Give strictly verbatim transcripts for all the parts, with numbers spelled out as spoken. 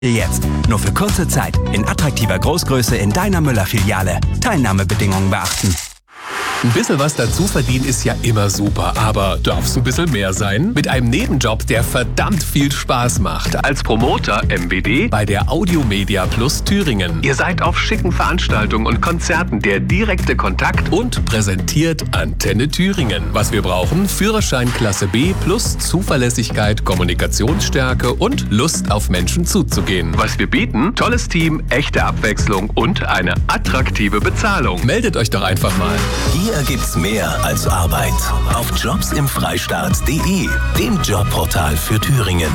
Jetzt, nur für kurze Zeit, in attraktiver Großgröße in deiner Müller-Filiale. Teilnahmebedingungen beachten. Ein bisschen was dazu verdienen ist ja immer super, aber darf's ein bisschen mehr sein? Mit einem Nebenjob, der verdammt viel Spaß macht. Als Promoter M B D bei der Audiomedia Plus Thüringen. Ihr seid auf schicken Veranstaltungen und Konzerten der direkte Kontakt und präsentiert Antenne Thüringen. Was wir brauchen? Führerschein Klasse B plus Zuverlässigkeit, Kommunikationsstärke und Lust auf Menschen zuzugehen. Was wir bieten? Tolles Team, echte Abwechslung und eine attraktive Bezahlung. Meldet euch doch einfach mal. Hier gibt's mehr als Arbeit. Auf jobs im freistaat punkt de, dem Jobportal für Thüringen.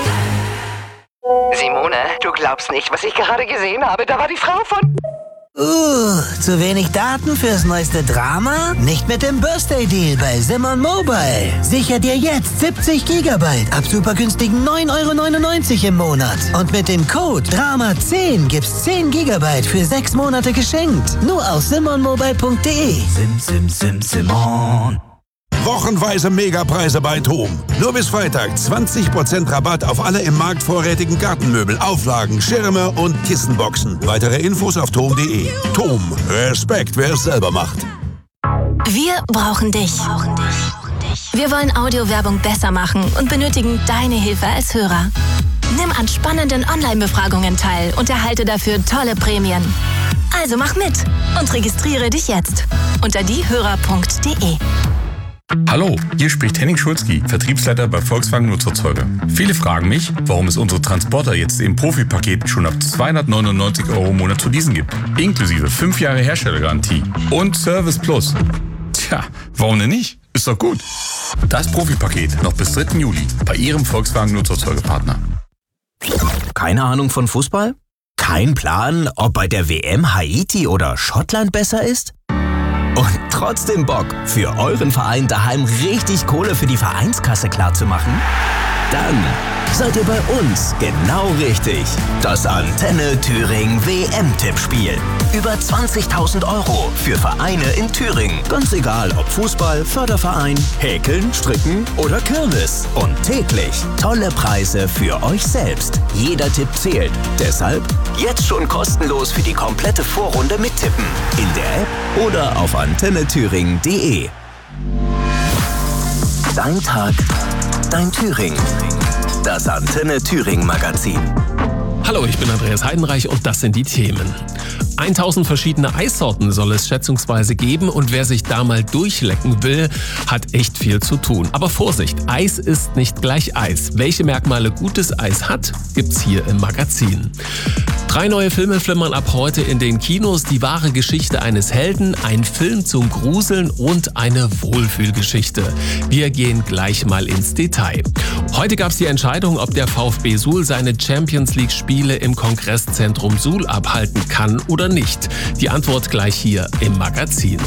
Simone, du glaubst nicht, was ich gerade gesehen habe. Da war die Frau von... Uh, zu wenig Daten fürs neueste Drama? Nicht mit dem Birthday-Deal bei Simon Mobile. Sicher dir jetzt siebzig Gigabyte ab super günstigen neun Euro neunundneunzig im Monat. Und mit dem Code Drama zehn gibt's zehn Gigabyte für sechs Monate geschenkt. Nur auf simon mobile punkt de. Sim, sim, sim, Simon. Wochenweise Megapreise bei TOM. Nur bis Freitag zwanzig Prozent Rabatt auf alle im Markt vorrätigen Gartenmöbel, Auflagen, Schirme und Kissenboxen. Weitere Infos auf tom punkt de. TOM. Respekt, wer es selber macht. Wir brauchen dich. Wir wollen Audiowerbung besser machen und benötigen deine Hilfe als Hörer. Nimm an spannenden Online-Befragungen teil und erhalte dafür tolle Prämien. Also mach mit und registriere dich jetzt unter diehörer punkt de. Hallo, hier spricht Henning Schulzki, Vertriebsleiter bei Volkswagen Nutzerzeuger. Viele fragen mich, warum es unsere Transporter jetzt im Profi-Paket schon ab zweihundertneunundneunzig Euro im Monat zu leasen gibt. Inklusive fünf Jahre Herstellergarantie und Service Plus. Tja, warum denn nicht? Ist doch gut. Das Profi-Paket noch bis dritten Juli bei Ihrem Volkswagen Nutzerzeugerpartner. Keine Ahnung von Fußball? Kein Plan, ob bei der W M Haiti oder Schottland besser ist? Und trotzdem Bock, für euren Verein daheim richtig Kohle für die Vereinskasse klarzumachen? Dann seid ihr bei uns genau richtig. Das Antenne Thüringen W M-Tippspiel. Über zwanzigtausend Euro für Vereine in Thüringen. Ganz egal, ob Fußball, Förderverein, Häkeln, Stricken oder Kirmes. Und täglich tolle Preise für euch selbst. Jeder Tipp zählt. Deshalb jetzt schon kostenlos für die komplette Vorrunde mittippen. In der App oder auf antenne thüringen punkt de. Dein Tag, dein Thüringen. Das Antenne Thüringen Magazin. Hallo, ich bin Andreas Heidenreich und das sind die Themen. tausend verschiedene Eissorten soll es schätzungsweise geben und wer sich da mal durchlecken will, hat echt viel zu tun. Aber Vorsicht, Eis ist nicht gleich Eis. Welche Merkmale gutes Eis hat, gibt's hier im Magazin. Drei neue Filme flimmern ab heute in den Kinos. Die wahre Geschichte eines Helden, ein Film zum Gruseln und eine Wohlfühlgeschichte. Wir gehen gleich mal ins Detail. Heute gab es die Entscheidung, ob der VfB Suhl seine Champions League Spiele im Kongresszentrum Suhl abhalten kann oder nicht. Die Antwort gleich hier im Magazin.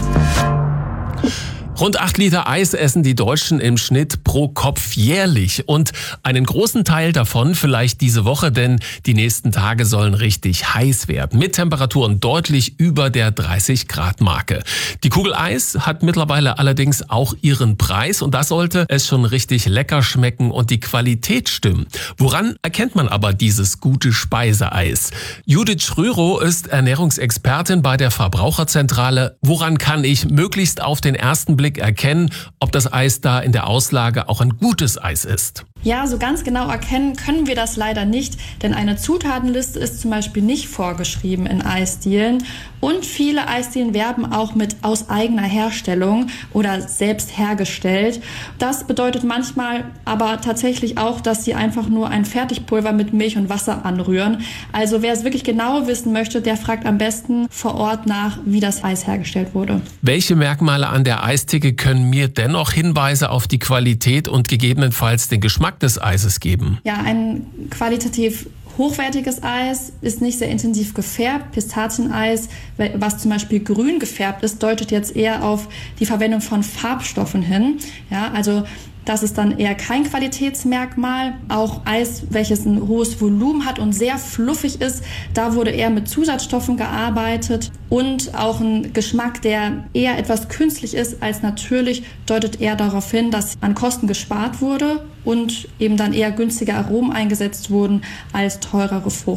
Rund acht Liter Eis essen die Deutschen im Schnitt pro Kopf jährlich und einen großen Teil davon vielleicht diese Woche, denn die nächsten Tage sollen richtig heiß werden, mit Temperaturen deutlich über der dreißig Grad Marke. Die Kugel Eis hat mittlerweile allerdings auch ihren Preis und da sollte es schon richtig lecker schmecken und die Qualität stimmen. Woran erkennt man aber dieses gute Speiseeis? Judith Schrörow ist Ernährungsexpertin bei der Verbraucherzentrale. Woran kann ich möglichst auf den ersten Blick erkennen, ob das Eis da in der Auslage auch ein gutes Eis ist? Ja, so ganz genau erkennen können wir das leider nicht, denn eine Zutatenliste ist zum Beispiel nicht vorgeschrieben in Eisdielen und viele Eisdielen werben auch mit aus eigener Herstellung oder selbst hergestellt. Das bedeutet manchmal aber tatsächlich auch, dass sie einfach nur ein Fertigpulver mit Milch und Wasser anrühren. Also wer es wirklich genau wissen möchte, der fragt am besten vor Ort nach, wie das Eis hergestellt wurde. Welche Merkmale an der Eistheke können mir dennoch Hinweise auf die Qualität und gegebenenfalls den Geschmack des Eises geben? Ja, ein qualitativ hochwertiges Eis ist nicht sehr intensiv gefärbt. Pistazieneis, was zum Beispiel grün gefärbt ist, deutet jetzt eher auf die Verwendung von Farbstoffen hin. Ja, also Das ist dann eher kein Qualitätsmerkmal. Auch Eis, welches ein hohes Volumen hat und sehr fluffig ist, da wurde eher mit Zusatzstoffen gearbeitet. Und auch ein Geschmack, der eher etwas künstlich ist als natürlich, deutet eher darauf hin, dass an Kosten gespart wurde und eben dann eher günstige Aromen eingesetzt wurden als teurere Frucht.